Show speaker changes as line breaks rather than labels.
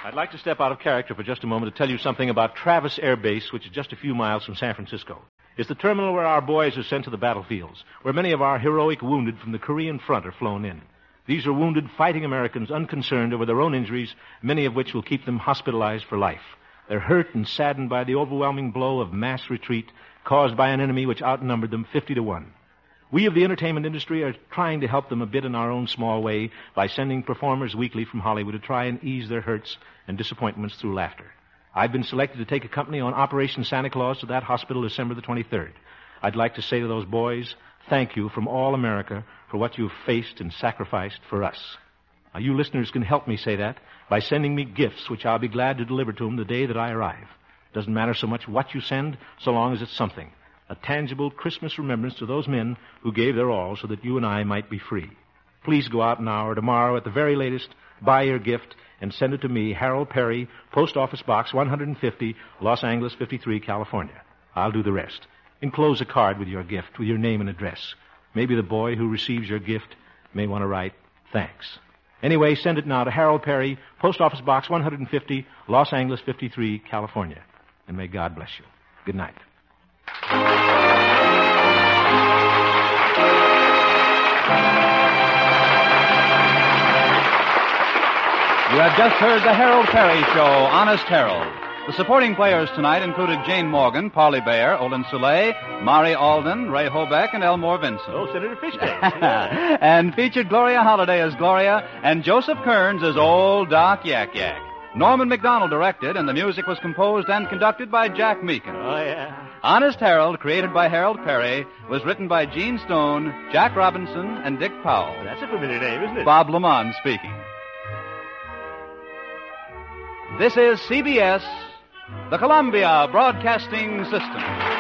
I'd like to step out of character for just a moment to tell you something about Travis Air Base, which is just a few miles from San Francisco. It's the terminal where our boys are sent to the battlefields, where many of our heroic wounded from the Korean front are flown in. These are wounded fighting Americans unconcerned over their own injuries, many of which will keep them hospitalized for life. They're hurt and saddened by the overwhelming blow of mass retreat caused by an enemy which outnumbered them 50-1. We of the entertainment industry are trying to help them a bit in our own small way by sending performers weekly from Hollywood to try and ease their hurts and disappointments through laughter. I've been selected to take a company on Operation Santa Claus to that hospital December the 23rd. I'd like to say to those boys, thank you from all America for what you've faced and sacrificed for us. Now, you listeners can help me say that by sending me gifts, which I'll be glad to deliver to them the day that I arrive. Doesn't matter so much what you send, so long as it's something. A tangible Christmas remembrance to those men who gave their all so that you and I might be free. Please go out now or tomorrow at the very latest, buy your gift, and send it to me, Harold Perry, Post Office Box 150, Los Angeles 53, California. I'll do the rest. Enclose a card with your gift, with your name and address. Maybe the boy who receives your gift may want to write, thanks. Anyway, send it now to Harold Perry, Post Office Box 150, Los Angeles 53, California. And may God bless you. Good night.
You have just heard the Harold Perry Show, Honest Harold. The supporting players tonight included Jane Morgan, Parley Bear, Olin Soule, Mari Alden, Ray Hobeck, and Elmore Vincent.
Oh, Senator Fishtail.
And featured Gloria Holliday as Gloria and Joseph Kearns as Old Doc Yak Yak. Norman McDonald directed, and the music was composed and conducted by Jack Meakin.
Oh, yeah.
Honest Harold, created by Harold Perry, was written by Gene Stone, Jack Robinson, and Dick Powell.
That's a familiar name, isn't it?
Bob Lamont speaking. This is CBS, the Columbia Broadcasting System.